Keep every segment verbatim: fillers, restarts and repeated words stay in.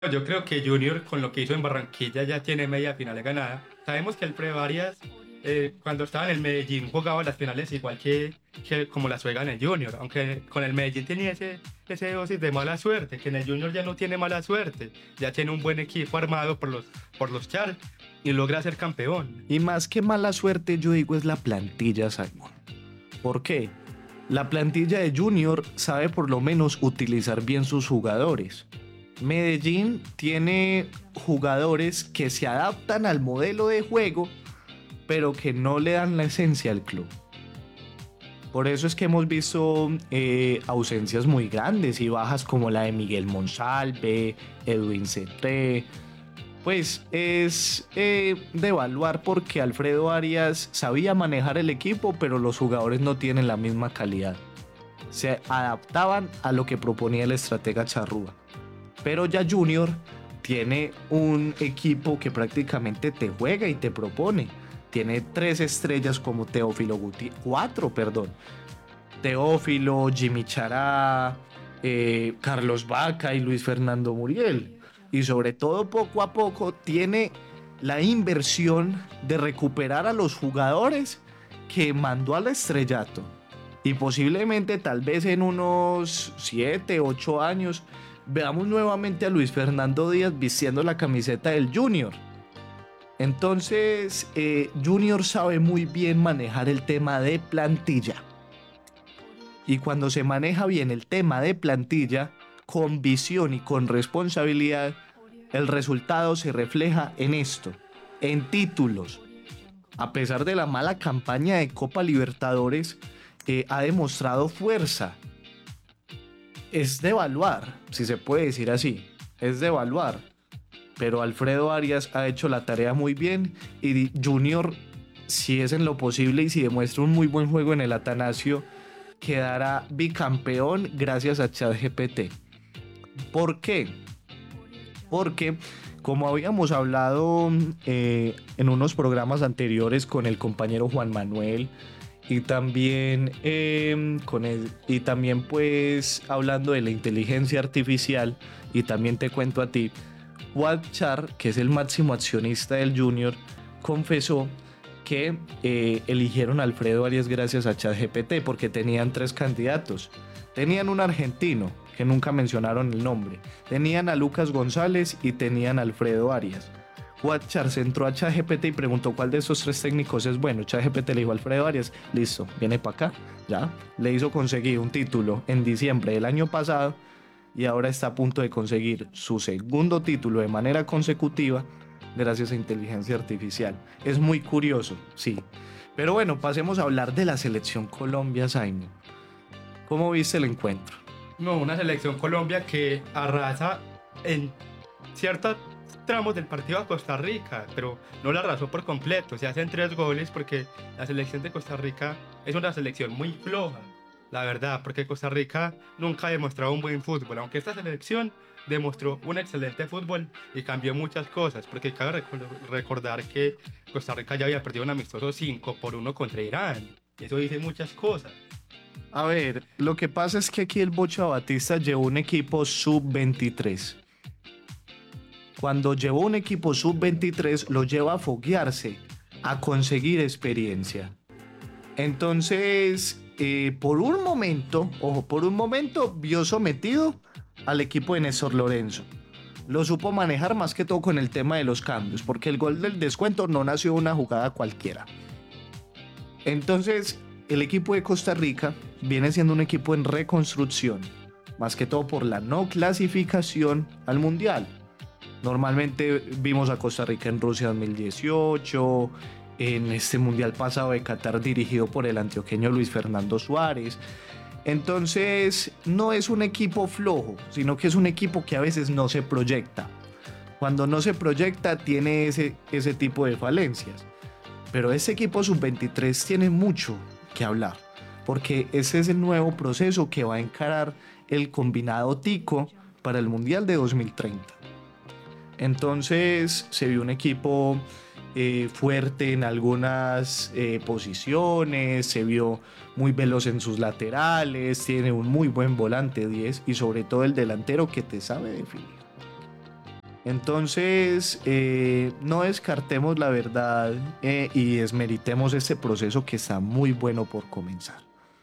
Yo creo que Junior, con lo que hizo en Barranquilla, ya tiene media final ganada. Sabemos que Alfredo Arias, eh, cuando estaba en el Medellín, jugaba las finales igual que, que como las juega en el Junior, aunque con el Medellín tenía ese, ese dosis de mala suerte, que en el Junior ya no tiene mala suerte, ya tiene un buen equipo armado por los, por los Char y logra ser campeón. Y más que mala suerte, yo digo es la plantilla, Simon. ¿Por qué? La plantilla de Junior sabe por lo menos utilizar bien sus jugadores. Medellín tiene jugadores que se adaptan al modelo de juego, pero que no le dan la esencia al club. Por eso es que hemos visto eh, ausencias muy grandes y bajas como la de Miguel Monsalve, Edwin Cetré. Pues es eh, de evaluar porque Alfredo Arias sabía manejar el equipo, pero los jugadores no tienen la misma calidad. Se adaptaban a lo que proponía el estratega Charrúa. Pero ya Junior tiene un equipo que prácticamente te juega y te propone. Tiene tres estrellas como Teófilo Gutiérrez, cuatro, perdón. Teófilo, Jimmy Chará, eh, Carlos Vaca y Luis Fernando Muriel. Y sobre todo poco a poco tiene la inversión de recuperar a los jugadores que mandó al estrellato. Y posiblemente tal vez en unos siete, ocho años veamos nuevamente a Luis Fernando Díaz vistiendo la camiseta del Junior. Entonces, eh, Junior sabe muy bien manejar el tema de plantilla. Y cuando se maneja bien el tema de plantilla, con visión y con responsabilidad, el resultado se refleja en esto, en títulos. A pesar de la mala campaña de Copa Libertadores, eh, ha demostrado fuerza. Es de evaluar, si se puede decir así, es de evaluar. Pero Alfredo Arias ha hecho la tarea muy bien y Junior, si es en lo posible y si demuestra un muy buen juego en el Atanasio, quedará bicampeón gracias a ChatGPT. ¿Por qué? Porque, como habíamos hablado eh, en unos programas anteriores con el compañero Juan Manuel y también, eh, con el, y también pues hablando de la inteligencia artificial, y también te cuento a ti, Char, que es el máximo accionista del Junior, confesó que eh, eligieron a Alfredo Arias gracias a ChatGPT porque tenían tres candidatos. Tenían un argentino, que nunca mencionaron el nombre. Tenían a Lucas González y tenían a Alfredo Arias. Char se entró a ChatGPT y preguntó cuál de esos tres técnicos es bueno. ChatGPT le dijo Alfredo Arias, listo, viene para acá, ya. Le hizo conseguir un título en diciembre del año pasado y ahora está a punto de conseguir su segundo título de manera consecutiva gracias a inteligencia artificial. Es muy curioso, sí. Pero bueno, pasemos a hablar de la selección Colombia, Simon. ¿Cómo viste el encuentro? No, una selección Colombia que arrasa en ciertos tramos del partido a Costa Rica, pero no la arrasó por completo. Se hacen tres goles porque la selección de Costa Rica es una selección muy floja, la verdad, porque Costa Rica nunca ha demostrado un buen fútbol, aunque esta selección demostró un excelente fútbol y cambió muchas cosas, porque cabe recordar que Costa Rica ya había perdido un amistoso cinco por uno contra Irán. Eso dice muchas cosas. A ver, lo que pasa es que aquí el Bocha Batista llevó un equipo sub veintitrés. Cuando llevó un equipo sub veintitrés lo lleva a foguearse, a conseguir experiencia. Entonces, eh, por un momento, ojo, por un momento vio sometido al equipo de Néstor Lorenzo. Lo supo manejar más que todo con el tema de los cambios, porque el gol del descuento no nació de una jugada cualquiera. Entonces, el equipo de Costa Rica viene siendo un equipo en reconstrucción, más que todo por la no clasificación al Mundial. Normalmente vimos a Costa Rica en Rusia dos mil dieciocho, en este Mundial pasado de Qatar dirigido por el antioqueño Luis Fernando Suárez. Entonces no es un equipo flojo, sino que es un equipo que a veces no se proyecta. Cuando no se proyecta tiene ese, ese tipo de falencias. Pero este equipo sub veintitrés tiene mucho que hablar, porque ese es el nuevo proceso que va a encarar el combinado Tico para el Mundial de dos mil treinta. Entonces se vio un equipo eh, fuerte en algunas eh, posiciones, se vio muy veloz en sus laterales, tiene un muy buen volante diez y sobre todo el delantero que te sabe definir. Entonces, eh, no descartemos la verdad eh, y desmeritemos este proceso que está muy bueno por comenzar.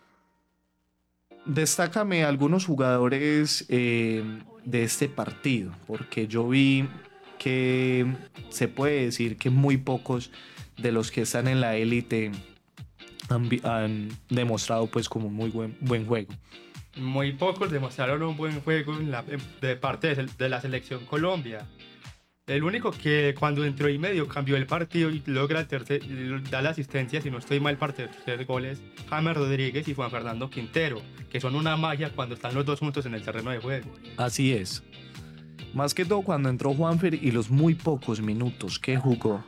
Destácame algunos jugadores eh, de este partido, porque yo vi que se puede decir que muy pocos de los que están en la élite han, vi- han demostrado pues como muy buen, buen juego. Muy pocos demostraron un buen juego en la- en- de parte de, de la selección Colombia. El único que cuando entró y medio cambió el partido y logra el tercer, da la asistencia, si no estoy mal, parte de tres goles, James Rodríguez y Juan Fernando Quintero, que son una magia cuando están los dos juntos en el terreno de juego. Así es. Más que todo cuando entró Juanfer y los muy pocos minutos que jugó,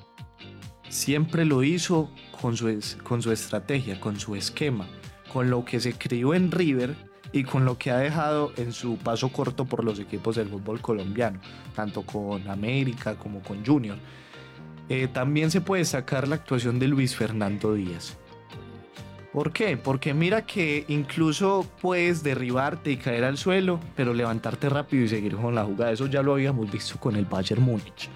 siempre lo hizo con su, es- con su estrategia, con su esquema, con lo que se crió en River y con lo que ha dejado en su paso corto por los equipos del fútbol colombiano, tanto con América como con Junior. Eh, también se puede destacar la actuación de Luis Fernando Díaz. ¿Por qué? Porque mira que incluso puedes derribarte y caer al suelo, pero levantarte rápido y seguir con la jugada. Eso ya lo habíamos visto con el Bayern Múnich.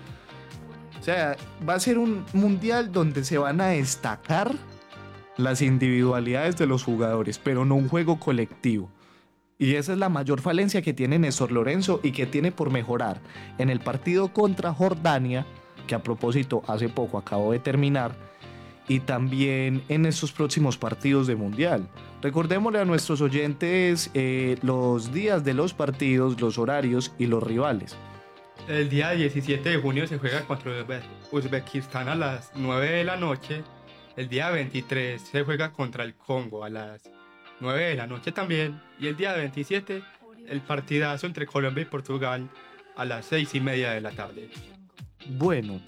O sea, va a ser un mundial donde se van a destacar las individualidades de los jugadores, pero no un juego colectivo. Y esa es la mayor falencia que tiene Néstor Lorenzo y que tiene por mejorar en el partido contra Jordania, que a propósito hace poco acabó de terminar, y también en estos próximos partidos de mundial. Recordémosle a nuestros oyentes eh, los días de los partidos, los horarios y los rivales. El día diecisiete de junio se juega contra Uzbe- Uzbekistán a las nueve de la noche. El día veintitrés se juega contra el Congo a las nueve de la noche también. Y el día veintisiete el partidazo entre Colombia y Portugal a las seis y media de la tarde. Bueno,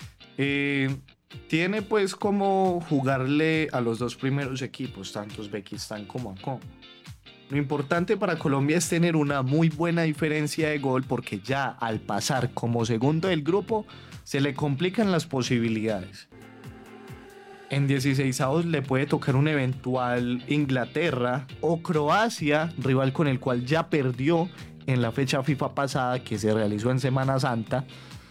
eh, tiene pues como jugarle a los dos primeros equipos, tanto Uzbekistán como a Congo. Lo importante para Colombia es tener una muy buena diferencia de gol porque ya al pasar como segundo del grupo se le complican las posibilidades. En dieciseisavos le puede tocar un eventual Inglaterra o Croacia, rival con el cual ya perdió en la fecha FIFA pasada que se realizó en Semana Santa.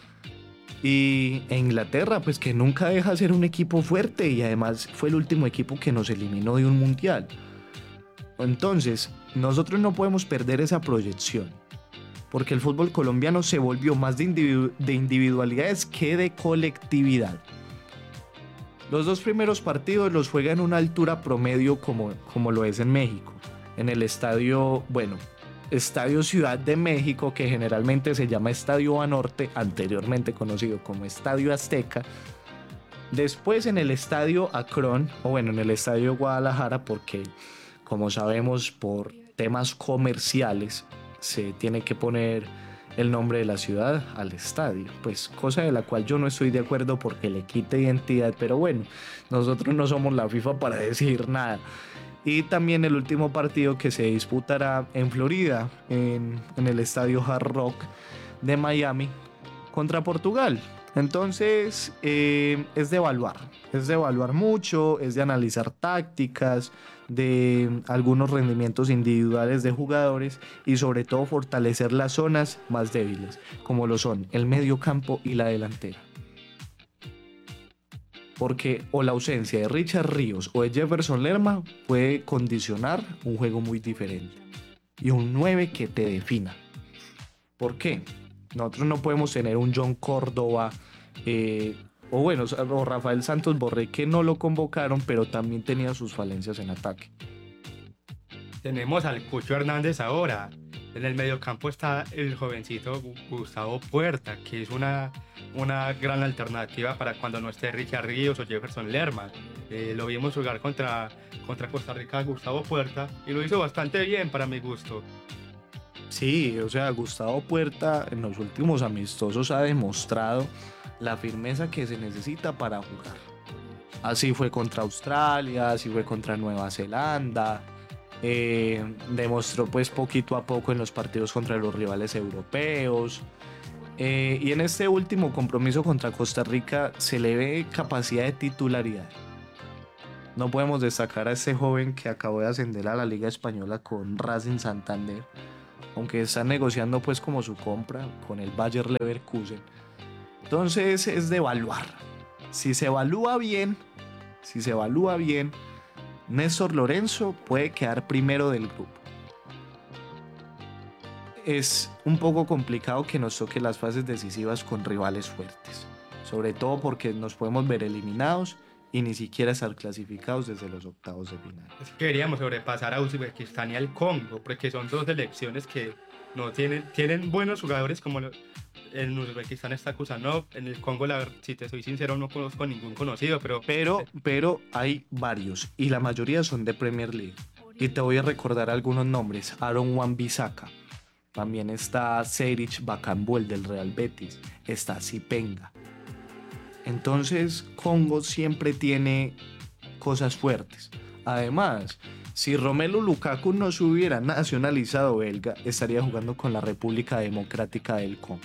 Y e Inglaterra, pues que nunca deja de ser un equipo fuerte y además fue el último equipo que nos eliminó de un mundial. Entonces, nosotros no podemos perder esa proyección, porque el fútbol colombiano se volvió más de, individu- de individualidades que de colectividad. Los dos primeros partidos los juega en una altura promedio como, como lo es en México, en el estadio, bueno, Estadio Ciudad de México, que generalmente se llama Estadio Banorte, anteriormente conocido como Estadio Azteca. Después en el Estadio Akron, o bueno, en el Estadio Guadalajara, porque como sabemos por temas comerciales se tiene que poner el nombre de la ciudad al estadio, pues cosa de la cual yo no estoy de acuerdo porque le quita identidad, pero bueno, nosotros no somos la FIFA para decir nada. Y también el último partido que se disputará en Florida, en, en el estadio Hard Rock de Miami, contra Portugal. Entonces eh, es de evaluar, es de evaluar mucho, es de analizar tácticas, de algunos rendimientos individuales de jugadores y sobre todo fortalecer las zonas más débiles, como lo son el medio campo y la delantera. Porque o la ausencia de Richard Ríos o de Jefferson Lerma puede condicionar un juego muy diferente y un nueve que te defina. ¿Por qué? Nosotros no podemos tener un John Córdoba eh, o bueno, o Rafael Santos Borré, que no lo convocaron, pero también tenía sus falencias en ataque. Tenemos al Cucho Hernández ahora. En el mediocampo está el jovencito Gustavo Puerta, que es una, una gran alternativa para cuando no esté Richard Ríos o Jefferson Lerma. Eh, lo vimos jugar contra, contra Costa Rica, Gustavo Puerta, y lo hizo bastante bien para mi gusto. Sí, o sea, Gustavo Puerta en los últimos amistosos ha demostrado la firmeza que se necesita para jugar. Así fue contra Australia, así fue contra Nueva Zelanda. Eh, demostró pues poquito a poco en los partidos contra los rivales europeos. Eh, y en este último compromiso contra Costa Rica se le ve capacidad de titularidad. No podemos destacar a este joven que acabó de ascender a la Liga Española con Racing Santander, aunque están negociando pues como su compra con el Bayer Leverkusen. Entonces es de evaluar. Si se evalúa bien, si se evalúa bien, Néstor Lorenzo puede quedar primero del grupo. Es un poco complicado que nos toque las fases decisivas con rivales fuertes, sobre todo porque nos podemos ver eliminados y ni siquiera estar clasificados desde los octavos de final. Es que queríamos sobrepasar a Uzbekistán y al Congo, porque son dos selecciones que no tienen, tienen buenos jugadores, como lo, en Uzbekistán está Kusanov, en el Congo, la, si te soy sincero, no conozco ningún conocido, pero... Pero, pero hay varios, y la mayoría son de Premier League. Y te voy a recordar algunos nombres: Aaron Wan-Bissaka, también está Serich Bakambu, el del Real Betis, está Zipenga. Entonces Congo siempre tiene cosas fuertes. Además, si Romelu Lukaku no se hubiera nacionalizado belga, estaría jugando con la República Democrática del Congo.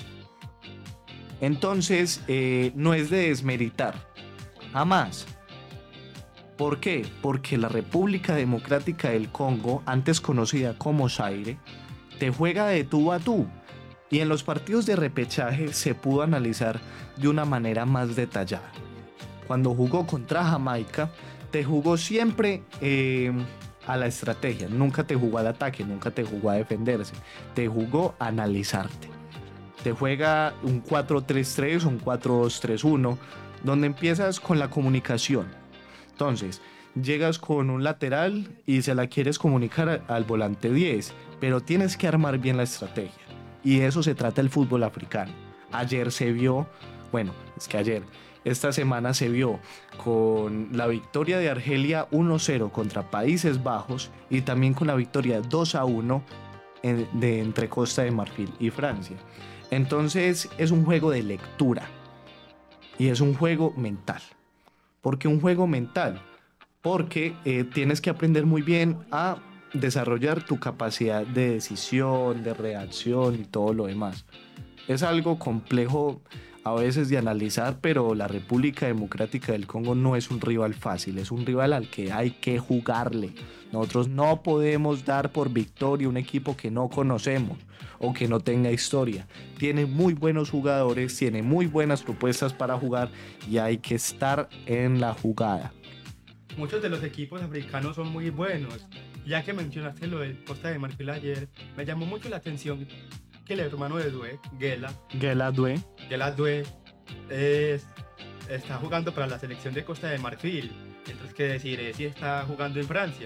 Entonces eh, no es de desmeritar, jamás. ¿Por qué? Porque la República Democrática del Congo, antes conocida como Zaire, te juega de tú a tú, y en los partidos de repechaje se pudo analizar de una manera más detallada. Cuando jugó contra Jamaica, te jugó siempre eh, a la estrategia, nunca te jugó al ataque, nunca te jugó a defenderse, te jugó a analizarte. Te juega un cuatro tres tres o un cuatro dos tres uno, donde empiezas con la comunicación. Entonces, llegas con un lateral y se la quieres comunicar al volante diez, pero tienes que armar bien la estrategia. Y de eso se trata el fútbol africano. Ayer se vio, bueno, es que ayer, esta semana se vio con la victoria de Argelia uno cero contra Países Bajos y también con la victoria dos a uno en, de, entre Costa de Marfil y Francia. Entonces es un juego de lectura y es un juego mental. ¿Por qué un juego mental? Porque eh, tienes que aprender muy bien a desarrollar tu capacidad de decisión, de reacción y todo lo demás. Es algo complejo a veces de analizar, pero la República Democrática del Congo no es un rival fácil, es un rival al que hay que jugarle. Nosotros no podemos dar por victoria un equipo que no conocemos o que no tenga historia. Tiene muy buenos jugadores, tiene muy buenas propuestas para jugar y hay que estar en la jugada. Muchos de los equipos africanos son muy buenos. Ya que mencionaste lo de Costa de Marfil ayer, me llamó mucho la atención que el hermano de Due, Gela, Gela Due, Gela Due es, está jugando para la selección de Costa de Marfil. Entonces, ¿qué decir? Si está jugando en Francia.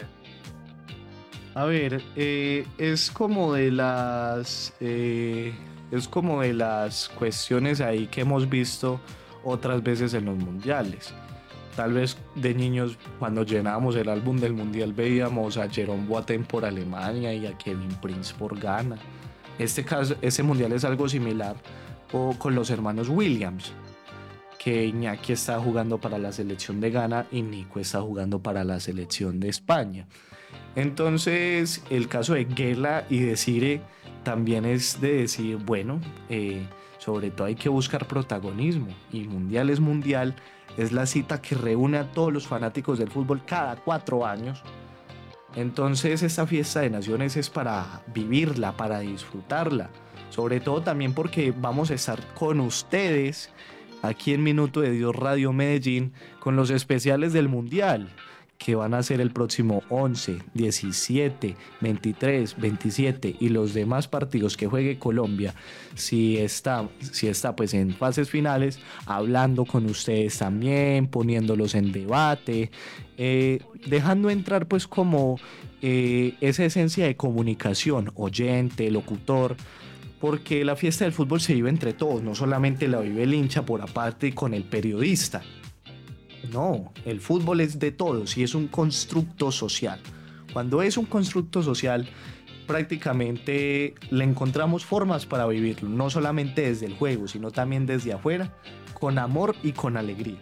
A ver, eh, es como de las eh, es como de las cuestiones ahí que hemos visto otras veces en los mundiales. Tal vez de niños, cuando llenábamos el álbum del mundial, veíamos a Jerome Boateng por Alemania y a Kevin Prince por Ghana. Este caso, este mundial es algo similar o con los hermanos Williams, que Iñaki está jugando para la selección de Ghana y Nico está jugando para la selección de España. Entonces, el caso de Gela y de Sire también es de decir, bueno, eh, sobre todo hay que buscar protagonismo, y mundial es mundial. Es la cita que reúne a todos los fanáticos del fútbol cada cuatro años. Entonces esta fiesta de naciones es para vivirla, para disfrutarla. Sobre todo también porque vamos a estar con ustedes aquí en Minuto de Dios Radio Medellín con los especiales del Mundial, que van a ser el próximo once, diecisiete, veintitrés, veintisiete y los demás partidos que juegue Colombia, si está, si está pues en fases finales, hablando con ustedes también, poniéndolos en debate, eh, dejando entrar pues como eh, esa esencia de comunicación, oyente, locutor, porque la fiesta del fútbol se vive entre todos, no solamente la vive el hincha por aparte con el periodista. No, el fútbol es de todos y es un constructo social. Cuando es un constructo social, prácticamente le encontramos formas para vivirlo, no solamente desde el juego, sino también desde afuera, con amor y con alegría.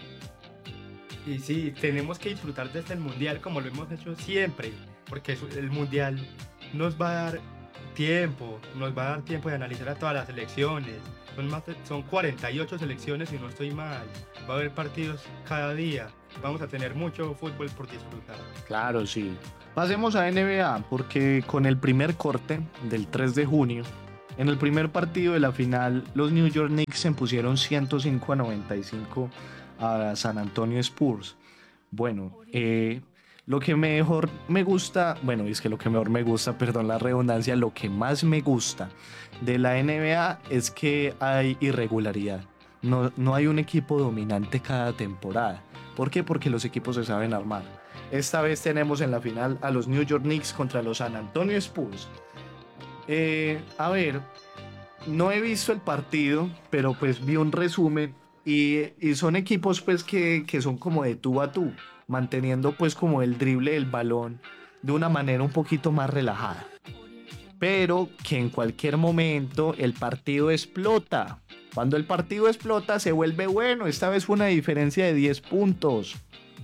Y sí, tenemos que disfrutar desde el mundial como lo hemos hecho siempre, porque el mundial nos va a dar tiempo, nos va a dar tiempo de analizar a todas las selecciones. Son, más de, son cuarenta y ocho selecciones, si no estoy mal. Va a haber partidos cada día. vamos a tener mucho fútbol por disfrutar. Claro, sí. Pasemos a N B A, porque con el primer corte del tres de junio, en el primer partido de la final, los New York Knicks se impusieron ciento cinco a noventa y cinco a San Antonio Spurs. Bueno, eh, lo que mejor me gusta, bueno, es que lo que mejor me gusta, perdón la redundancia, lo que más me gusta de la N B A es que hay irregularidad. No, no hay un equipo dominante cada temporada. ¿Por qué? Porque los equipos se saben armar. Esta vez tenemos en la final a los New York Knicks contra los San Antonio Spurs. Eh, a ver, no he visto el partido, pero pues vi un resumen y, y son equipos pues que, que son como de tú a tú, manteniendo pues como el drible del balón de una manera un poquito más relajada. Pero que en cualquier momento el partido explota. Cuando el partido explota se vuelve bueno. Esta vez fue una diferencia de diez puntos.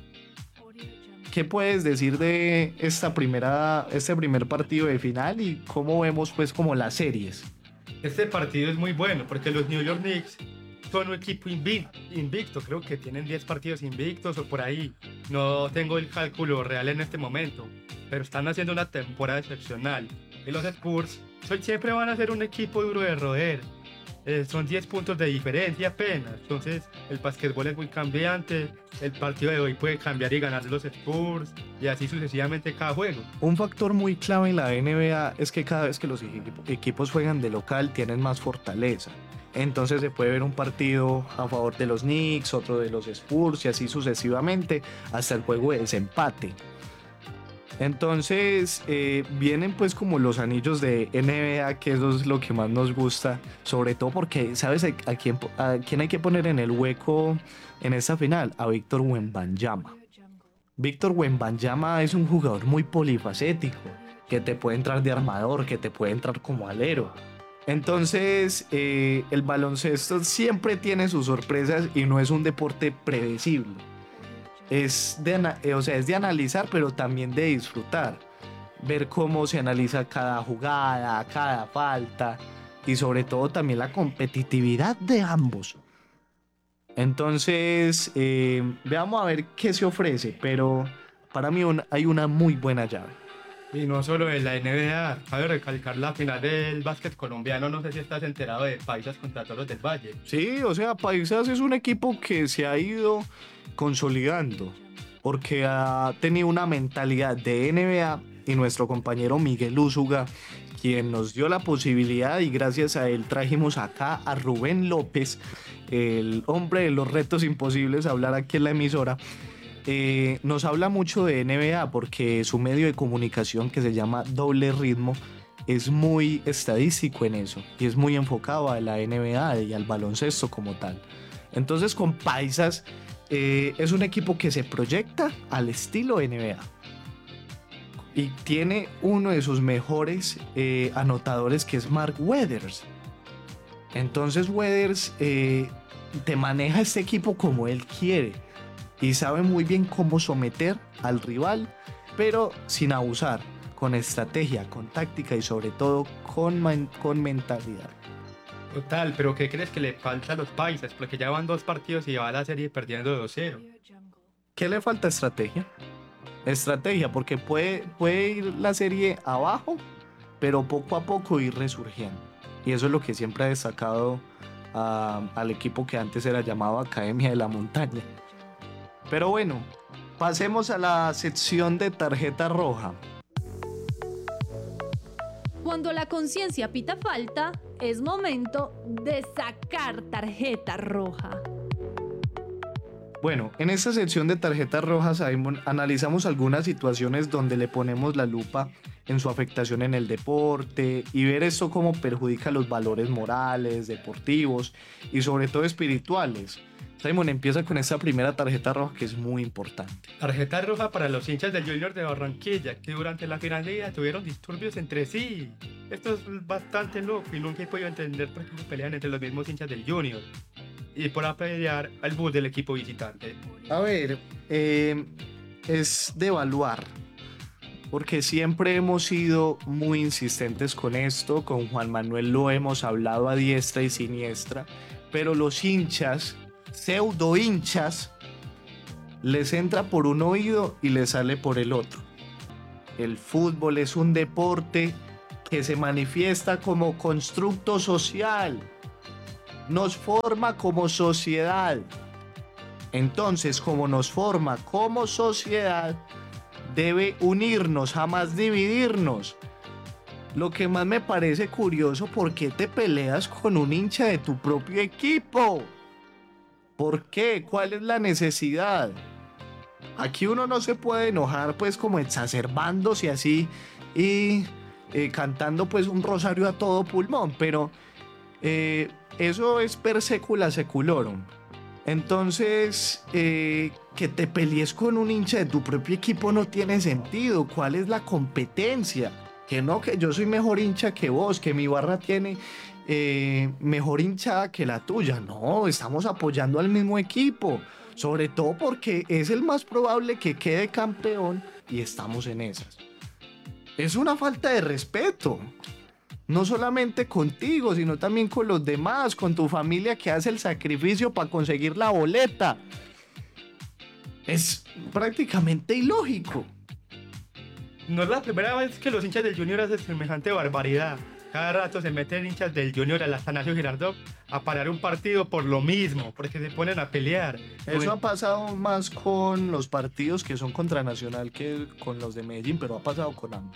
¿Qué puedes decir de esta primera, este primer partido de final y cómo vemos pues como las series? Este partido es muy bueno porque los New York Knicks son un equipo invicto, creo que tienen diez partidos invictos o por ahí. No tengo el cálculo real en este momento, pero están haciendo una temporada excepcional. Y los Spurs siempre van a ser un equipo duro de roer. Eh, son diez puntos de diferencia apenas. Entonces el básquetbol es muy cambiante. El partido de hoy puede cambiar y ganar los Spurs y así sucesivamente cada juego. Un factor muy clave en la N B A es que cada vez que los equip- equipos juegan de local tienen más fortaleza. Entonces se puede ver un partido a favor de los Knicks, otro de los Spurs y así sucesivamente hasta el juego de desempate. Entonces eh, vienen pues como los anillos de N B A, que eso es lo que más nos gusta, sobre todo porque, ¿sabes a quién, a quién hay que poner en el hueco en esta final? A Víctor Wembanyama. Víctor Wembanyama es un jugador muy polifacético, que te puede entrar de armador, que te puede entrar como alero. Entonces eh, el baloncesto siempre tiene sus sorpresas y no es un deporte predecible. Es de, o sea, es de analizar, pero también de disfrutar. Ver cómo se analiza cada jugada, cada falta y sobre todo también la competitividad de ambos. Entonces, eh, veamos a ver qué se ofrece, pero para mí un, hay una muy buena llave. Y no solo en la N B A, cabe recalcar la final del básquet colombiano, no sé si estás enterado de Paisas contra Toros del Valle. Sí, o sea, Paisas es un equipo que se ha ido consolidando porque ha tenido una mentalidad de N B A y nuestro compañero Miguel Úsuga, quien nos dio la posibilidad y gracias a él trajimos acá a Rubén López, el hombre de los retos imposibles, a hablar aquí en la emisora. Eh, nos habla mucho de N B A porque su medio de comunicación, que se llama Doble Ritmo, es muy estadístico en eso y es muy enfocado a la N B A y al baloncesto como tal. Entonces con Paisas eh, es un equipo que se proyecta al estilo N B A y tiene uno de sus mejores eh, anotadores, que es Mark Weathers. Entonces Weathers eh, te maneja este equipo como él quiere y sabe muy bien cómo someter al rival, pero sin abusar, con estrategia, con táctica y sobre todo con, man- con mentalidad. Total, pero ¿qué crees que le falta a los Paisas? Porque ya van dos partidos y va la serie perdiendo dos cero. ¿Qué le falta? Estrategia. Estrategia, porque puede, puede ir la serie abajo, pero poco a poco ir resurgiendo. Y eso es lo que siempre ha destacado uh, al equipo que antes era llamado Academia de la Montaña. Pero bueno, pasemos a la sección de tarjeta roja. Cuando la conciencia pita falta, es momento de sacar tarjeta roja. Bueno, en esta sección de tarjetas rojas Simon, analizamos algunas situaciones donde le ponemos la lupa en su afectación en el deporte y ver esto cómo perjudica los valores morales, deportivos y sobre todo espirituales. Simon, empieza con esta primera tarjeta roja que es muy importante. Tarjeta roja para los hinchas del Junior de Barranquilla, que durante la final de ida tuvieron disturbios entre sí. Esto es bastante loco y nunca he podido entender por qué se pelean entre los mismos hinchas del Junior y por apedrear al bus del equipo visitante. A ver, eh, es de evaluar, porque siempre hemos sido muy insistentes con esto. Con Juan Manuel lo hemos hablado a diestra y siniestra, pero los hinchas, pseudo hinchas, Les entra por un oído y les sale por el otro. El fútbol es un deporte que se manifiesta como constructo social. Nos forma como sociedad. Entonces, como nos forma como sociedad, debe unirnos, jamás dividirnos. Lo que más me parece curioso, ¿por qué te peleas con un hincha de tu propio equipo? ¿Por qué? ¿Cuál es la necesidad? Aquí uno no se puede enojar pues como exacerbándose así y eh, cantando pues un rosario a todo pulmón, pero eh, eso es per secula seculorum. Entonces, eh, que te pelees con un hincha de tu propio equipo no tiene sentido. ¿Cuál es la competencia? Que no, que yo soy mejor hincha que vos, que mi barra tiene eh, mejor hinchada que la tuya. No, estamos apoyando al mismo equipo. Sobre todo porque es el más probable que quede campeón y estamos en esas. Es una falta de respeto. No solamente contigo, sino también con los demás, con tu familia que hace el sacrificio para conseguir la boleta. Es prácticamente ilógico. No es la primera vez que los hinchas del Junior hacen semejante barbaridad. Cada rato se meten hinchas del Junior al Atanasio Girardot a parar un partido por lo mismo, porque se ponen a pelear. Eso Bueno, ha pasado más con los partidos que son contra Nacional que con los de Medellín, pero ha pasado con ambos.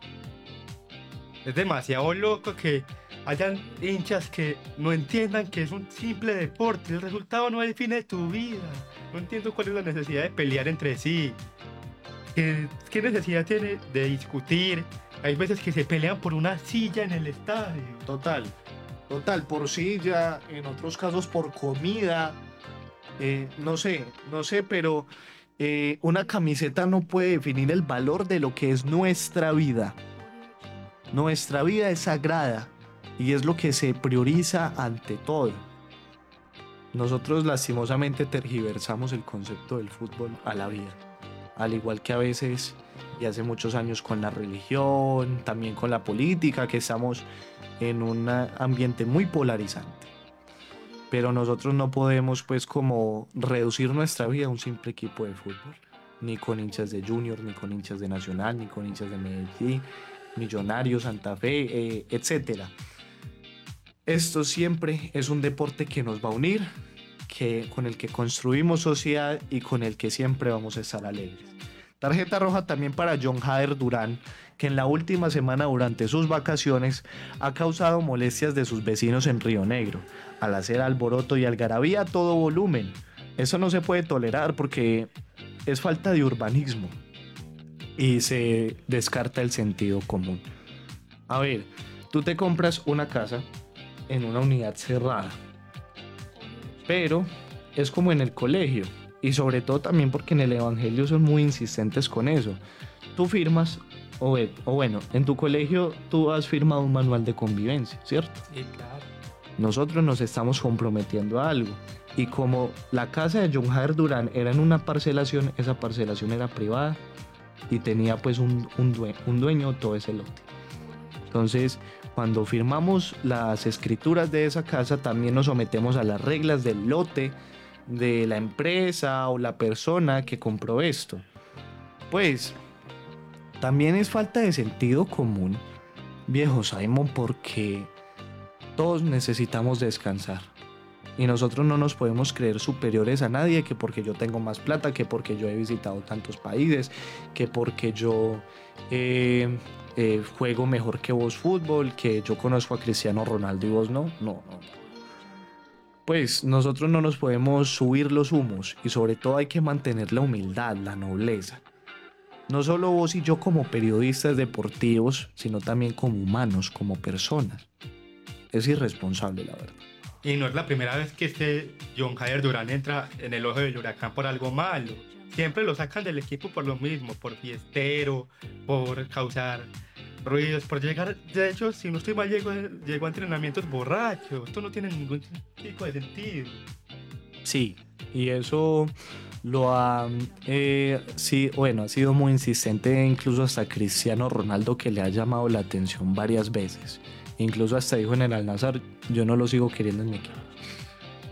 es demasiado loco que hayan hinchas que no entiendan que es un simple deporte. El resultado no define tu vida. No entiendo cuál es la necesidad de pelear entre sí. ¿Qué, qué necesidad tiene de discutir? Hay veces que se pelean por una silla en el estadio. Total, total, por silla, en otros casos por comida, eh, no sé, no sé, pero eh, una camiseta no puede definir el valor de lo que es nuestra vida. Nuestra vida es sagrada y es lo que se prioriza ante todo. Nosotros lastimosamente tergiversamos el concepto del fútbol a la vida, al igual que a veces y hace muchos años con la religión, también con la política, que estamos en un ambiente muy polarizante. Pero nosotros no podemos pues como reducir nuestra vida a un simple equipo de fútbol, ni con hinchas de Junior, ni con hinchas de Nacional, ni con hinchas de Medellín, Millonarios, Santa Fe, eh, etcétera. Esto siempre es un deporte que nos va a unir, que, con el que construimos sociedad y con el que siempre vamos a estar alegres. Tarjeta roja también para John Jader Durán, que en la última semana durante sus vacaciones ha causado molestias de sus vecinos en Río Negro, al hacer alboroto y algarabía a todo volumen. Eso no se puede tolerar porque es falta de urbanismo y se descarta el sentido común. A ver, tú te compras una casa en una unidad cerrada, pero es como en el colegio. Y sobre todo también porque en el evangelio son muy insistentes con eso. Tú firmas, o, o bueno, en tu colegio tú has firmado un manual de convivencia, ¿cierto? Sí, claro. Nosotros nos estamos comprometiendo a algo. Y como la casa de John Jader Durán era en una parcelación, esa parcelación era privada y tenía pues un, un, due, un dueño todo ese lote. Entonces, cuando firmamos las escrituras de esa casa, también nos sometemos a las reglas del lote, de la empresa o la persona que compró esto. Pues también es falta de sentido común, viejo Simon, porque todos necesitamos descansar y nosotros no nos podemos creer superiores a nadie, que porque yo tengo más plata, que porque yo he visitado tantos países, que porque yo eh, eh, juego mejor que vos fútbol, que yo conozco a Cristiano Ronaldo y vos no. No, no. Pues nosotros no nos podemos subir los humos y sobre todo hay que mantener la humildad, la nobleza. No solo vos y yo como periodistas deportivos, sino también como humanos, como personas. Es irresponsable, la verdad. Y no es la primera vez que este John Jader Durán entra en el ojo del huracán por algo malo. Siempre lo sacan del equipo por lo mismo, por fiestero, por causar ruidos, por llegar. De hecho, si no estoy mal, llegó, llegó a entrenamientos borrachos. Esto no tiene ningún tipo de sentido. Sí, y eso lo ha, eh, sí, bueno, ha sido muy insistente, incluso hasta Cristiano Ronaldo, que le ha llamado la atención varias veces. Incluso hasta dijo en el Al-Nassr, yo no lo sigo queriendo en mi equipo.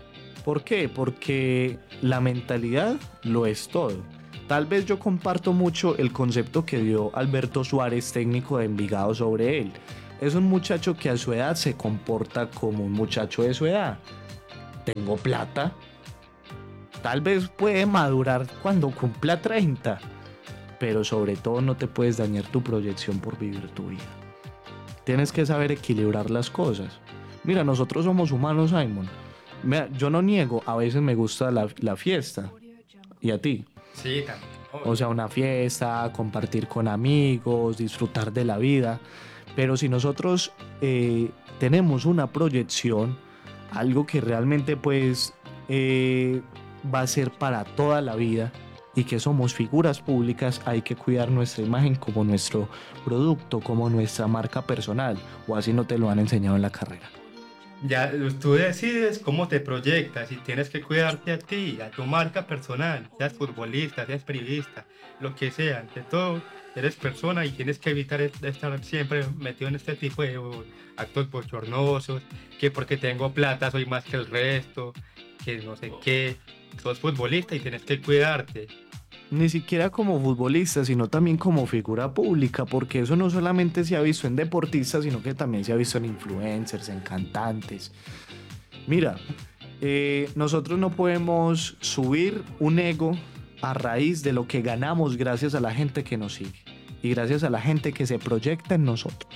¿Por qué? Porque la mentalidad lo es todo. Tal vez yo comparto mucho el concepto que dio Alberto Suárez, técnico de Envigado, sobre él. Es un muchacho que a su edad se comporta como un muchacho de su edad. Tengo plata. Tal vez puede madurar cuando cumpla treinta, pero sobre todo no te puedes dañar tu proyección por vivir tu vida. Tienes que saber equilibrar las cosas. Mira, nosotros somos humanos, Simon. Mira, yo no niego, a veces me gusta la, la fiesta. ¿Y a ti? Sí, también. O sea, una fiesta, compartir con amigos, disfrutar de la vida. Pero si nosotros eh, tenemos una proyección, algo que realmente pues eh, va a ser para toda la vida, y que somos figuras públicas, hay que cuidar nuestra imagen como nuestro producto, como nuestra marca personal, o así no te lo han enseñado en la carrera. Ya tú decides cómo te proyectas y tienes que cuidarte a ti, a tu marca personal, seas futbolista, seas periodista, lo que sea, ante todo eres persona y tienes que evitar estar siempre metido en este tipo de actos bochornosos, que porque tengo plata soy más que el resto, que no sé qué, sos futbolista y tienes que cuidarte. Ni siquiera como futbolista, sino también como figura pública, porque eso no solamente se ha visto en deportistas, sino que también se ha visto en influencers, en cantantes. Mira, eh, nosotros no podemos subir un ego a raíz de lo que ganamos gracias a la gente que nos sigue y gracias a la gente que se proyecta en nosotros.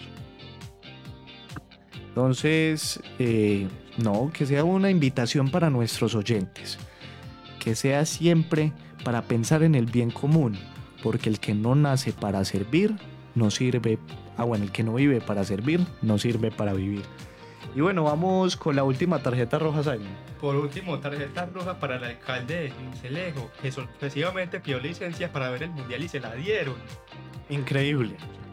Entonces, eh, no, que sea una invitación para nuestros oyentes, que sea siempre para pensar en el bien común, porque el que no nace para servir, no sirve, ah bueno, el que no vive para servir, no sirve para vivir. Y bueno, vamos con la última tarjeta roja, Simon. Por último, tarjeta roja para el alcalde de Sincelejo, que sorpresivamente pidió licencia para ver el mundial y se la dieron. Increíble.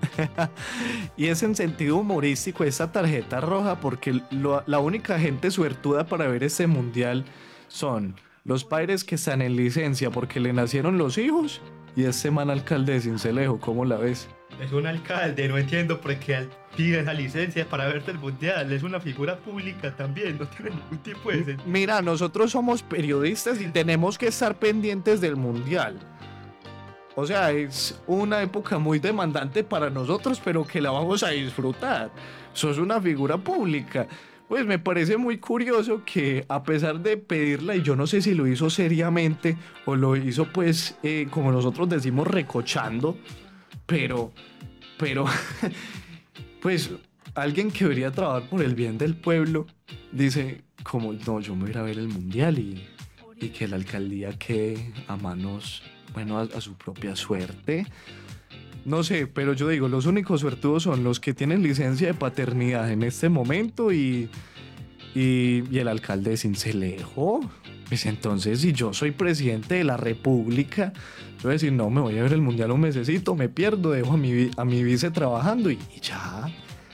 Y es en sentido humorístico esta tarjeta roja, porque lo, la única gente suertuda para ver este mundial son los padres que están en licencia porque le nacieron los hijos y este man alcalde de Sincelejo. ¿Cómo la ves? Es un alcalde, no entiendo por qué pide esa licencia para verte el mundial. Es una figura pública también, no tiene ningún tipo de sentido. Mira, nosotros somos periodistas y tenemos que estar pendientes del mundial. O sea, es una época muy demandante para nosotros, pero que la vamos a disfrutar. Sos una figura pública. Pues me parece muy curioso que a pesar de pedirla, y yo no sé si lo hizo seriamente o lo hizo pues eh, como nosotros decimos recochando, pero, pero, pues alguien que debería trabajar por el bien del pueblo dice como no, yo me voy a ir a ver el mundial y, y que la alcaldía quede a manos, bueno, a, a su propia suerte. No sé, pero yo digo, los únicos suertudos son los que tienen licencia de paternidad en este momento y, y, y el alcalde de Sincelejo. Pues entonces, si yo soy presidente de la república, yo voy a decir, no, me voy a ver el mundial un mesecito, me pierdo, dejo a mi, a mi vice trabajando y, y ya.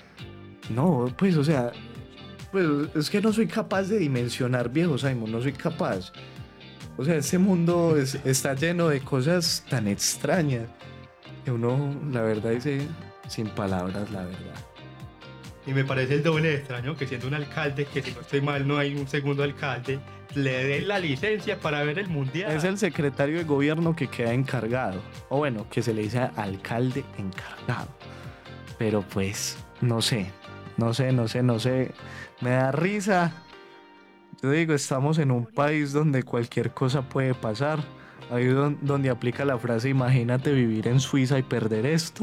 No, pues, o sea, pues es que no soy capaz de dimensionar, viejo Simon, no soy capaz. O sea, este mundo es, está lleno de cosas tan extrañas que uno, la verdad, dice sin palabras, la verdad. Y me parece el doble de extraño que siendo un alcalde, que si no estoy mal no hay un segundo alcalde, le den la licencia para ver el mundial. Es el secretario de gobierno que queda encargado, o bueno, que se le dice alcalde encargado. Pero pues, no sé, no sé, no sé, no sé, me da risa. Yo digo, estamos en un país donde cualquier cosa puede pasar. Ahí es donde aplica la frase, imagínate vivir en Suiza y perder esto.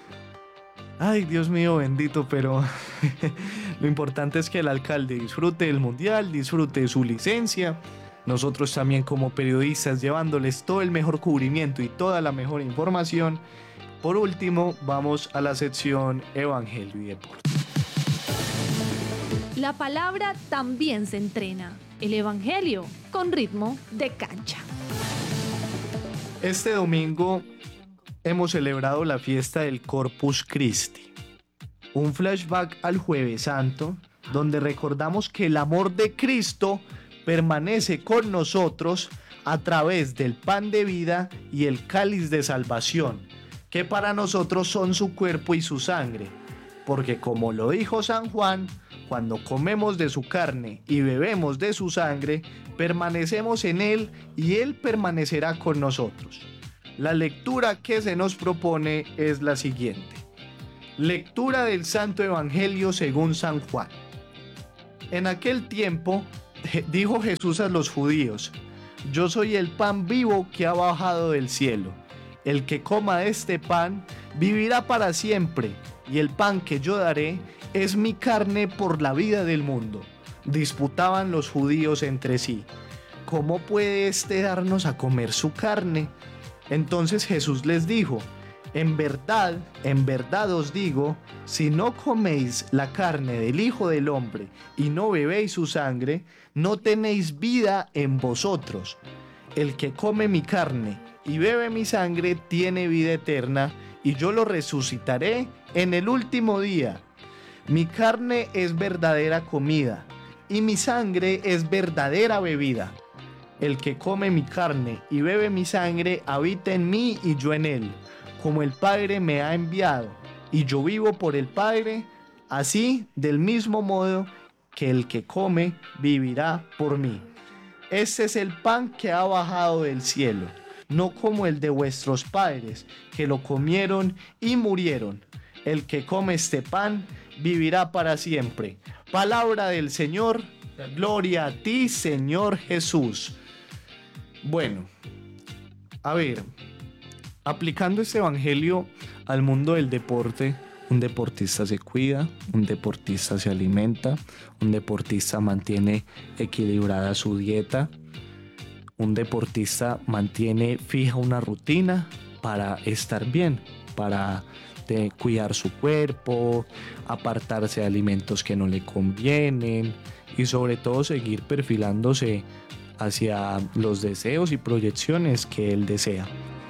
Ay, Dios mío bendito, pero lo importante es que el alcalde disfrute del mundial, disfrute de su licencia. Nosotros también como periodistas llevándoles todo el mejor cubrimiento y toda la mejor información. Por último, vamos a la sección Evangelio y Deporte. La palabra también se entrena. El Evangelio con ritmo de cancha. Este domingo hemos celebrado la fiesta del Corpus Christi, un flashback al Jueves Santo, donde recordamos que el amor de Cristo permanece con nosotros a través del pan de vida y el cáliz de salvación, que para nosotros son su cuerpo y su sangre. porque como lo dijo San Juan, cuando comemos de su carne y bebemos de su sangre, permanecemos en él y él permanecerá con nosotros. La lectura que se nos propone es la siguiente. Lectura del Santo Evangelio según San Juan. En aquel tiempo dijo Jesús a los judíos: yo soy el pan vivo que ha bajado del cielo. El que coma de este pan vivirá para siempre, y el pan que yo daré es mi carne por la vida del mundo. Disputaban los judíos entre sí: ¿cómo puede éste darnos a comer su carne? Entonces Jesús les dijo: en verdad, en verdad os digo, si no coméis la carne del Hijo del Hombre y no bebéis su sangre, no tenéis vida en vosotros. El que come mi carne y bebe mi sangre tiene vida eterna, y yo lo resucitaré en el último día. Mi carne es verdadera comida, y mi sangre es verdadera bebida. El que come mi carne y bebe mi sangre habita en mí y yo en él. Como el Padre me ha enviado y yo vivo por el Padre, así del mismo modo que el que come vivirá por mí. Este es el pan que ha bajado del cielo, no como el de vuestros padres, que lo comieron y murieron. El que come este pan vivirá para siempre. Palabra del Señor, gloria a ti, Señor Jesús. Bueno, a ver, aplicando este evangelio al mundo del deporte, un deportista se cuida, un deportista se alimenta, un deportista mantiene equilibrada su dieta, un deportista mantiene fija una rutina para estar bien, para de cuidar su cuerpo, apartarse de alimentos que no le convienen y sobre todo seguir perfilándose hacia los deseos y proyecciones que él desea.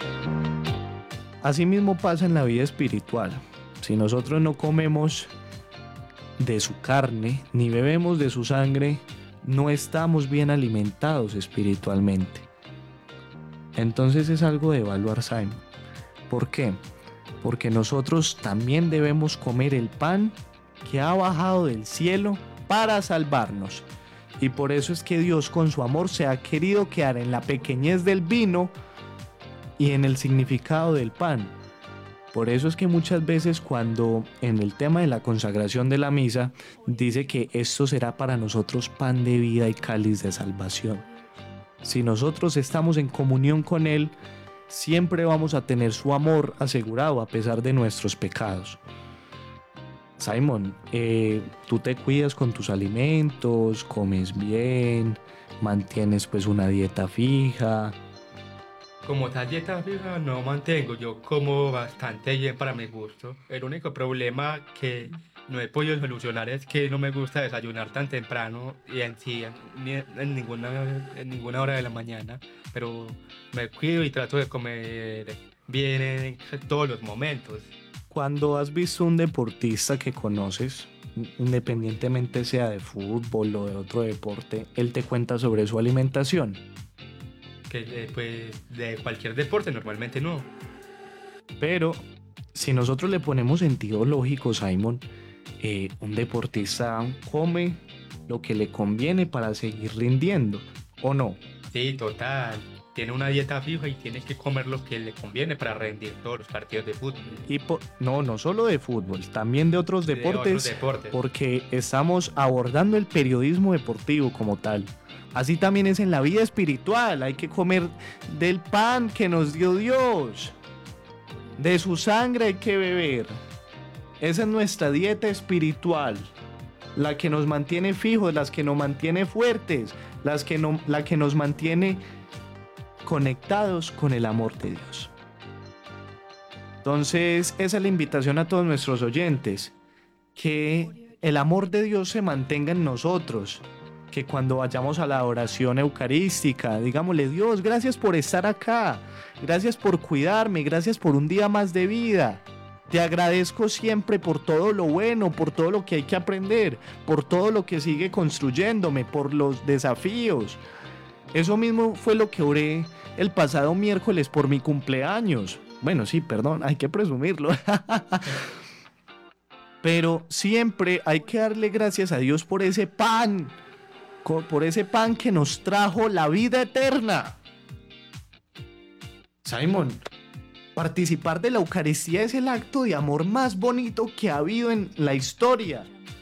Asimismo pasa en la vida espiritual. Si nosotros no comemos de su carne ni bebemos de su sangre, no estamos bien alimentados espiritualmente. Entonces es algo de evaluar, Simon. ¿Por qué? Porque nosotros también debemos comer el pan que ha bajado del cielo para salvarnos. Y por eso es que Dios con su amor se ha querido quedar en la pequeñez del vino y en el significado del pan. Por eso es que muchas veces cuando en el tema de la consagración de la misa dice que esto será para nosotros pan de vida y cáliz de salvación. Si nosotros estamos en comunión con Él, siempre vamos a tener su amor asegurado a pesar de nuestros pecados. Simon, eh, tú te cuidas con tus alimentos, comes bien, mantienes pues una dieta fija. Como tal dieta fija no mantengo, yo como bastante bien para mi gusto. El único problema que no he podido solucionar es que no me gusta desayunar tan temprano y en sí ni en ninguna, en ninguna hora de la mañana, pero me cuido y trato de comer bien en todos los momentos. Cuando has visto un deportista que conoces, independientemente sea de fútbol o de otro deporte, él te cuenta sobre su alimentación. Que eh, pues de cualquier deporte normalmente no. Pero si nosotros le ponemos sentido lógico, Simon, eh, un deportista come lo que le conviene para seguir rindiendo, ¿o no? Sí, total. Tiene una dieta fija y tiene que comer lo que le conviene para rendir todos los partidos de fútbol. Y po- no, no solo de fútbol, también de otros deportes, de otros deportes, porque estamos abordando el periodismo deportivo como tal. Así también es en la vida espiritual, hay que comer del pan que nos dio Dios, de su sangre hay que beber. Esa es nuestra dieta espiritual, la que nos mantiene fijos, las que nos mantiene fuertes, las que no, la que nos mantiene conectados con el amor de Dios. Entonces, esa es la invitación a todos nuestros oyentes, que el amor de Dios se mantenga en nosotros, que cuando vayamos a la oración eucarística, digámosle: Dios, gracias por estar acá, gracias por cuidarme, gracias por un día más de vida. Te agradezco siempre por todo lo bueno, por todo lo que hay que aprender, por todo lo que sigue construyéndome, por los desafíos. Eso mismo fue lo que oré el pasado miércoles por mi cumpleaños. Bueno, sí, perdón, hay que presumirlo. Pero siempre hay que darle gracias a Dios por ese pan, co- por ese pan que nos trajo la vida eterna. Simon, participar de la Eucaristía es el acto de amor más bonito que ha habido en la historia.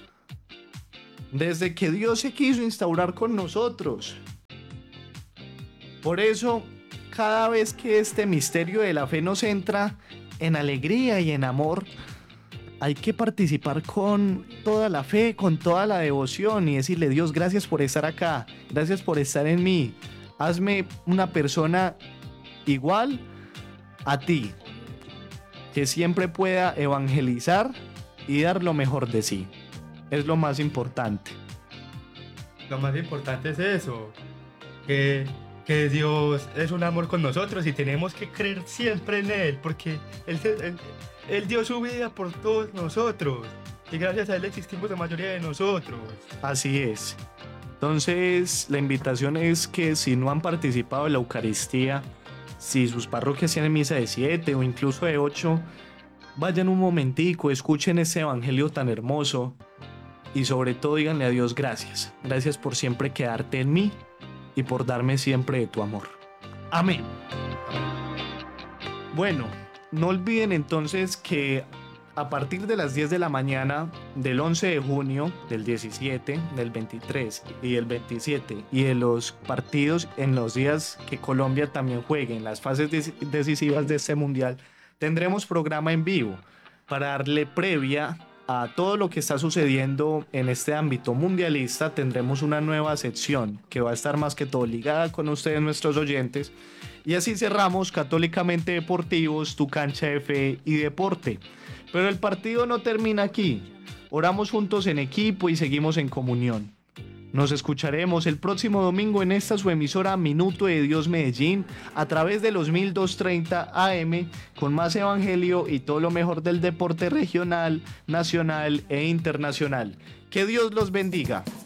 Desde que Dios se quiso instaurar con nosotros. Por eso, cada vez que este misterio de la fe nos entra en alegría y en amor, hay que participar con toda la fe, con toda la devoción y decirle: Dios, gracias por estar acá, gracias por estar en mí. Hazme una persona igual a ti, que siempre pueda evangelizar y dar lo mejor de sí. Es lo más importante. Lo más importante es eso, que, que Dios es un amor con nosotros y tenemos que creer siempre en Él, porque Él, se- él, él dio su vida por todos nosotros y gracias a Él existimos la mayoría de nosotros. Así es. Entonces, la invitación es que si no han participado en la Eucaristía, si sus parroquias tienen misa de siete o incluso de ocho, vayan un momentico, escuchen ese evangelio tan hermoso y sobre todo díganle a Dios gracias. Gracias por siempre quedarte en mí y por darme siempre de tu amor. Amén. Bueno, no olviden entonces que a partir de las diez de la mañana del once de junio, del diecisiete, del veintitrés y del veintisiete y de los partidos en los días que Colombia también juegue en las fases dec- decisivas de este mundial, tendremos programa en vivo para darle previa a todo lo que está sucediendo en este ámbito mundialista. Tendremos una nueva sección que va a estar más que todo ligada con ustedes, nuestros oyentes. Y así cerramos Católicamente Deportivos, tu cancha de fe y deporte. Pero el partido no termina aquí. Oramos juntos en equipo y seguimos en comunión. Nos escucharemos el próximo domingo en esta su emisora Minuto de Dios Medellín a través de los mil doscientos treinta A M con más evangelio y todo lo mejor del deporte regional, nacional e internacional. Que Dios los bendiga.